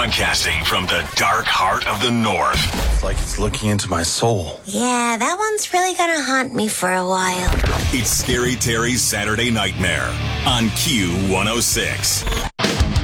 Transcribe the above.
Broadcasting from the dark heart of the North. It's like it's looking into my soul. Yeah, that one's really gonna haunt me for a while. It's Scary Terry's Saturday Nightmare on Q106.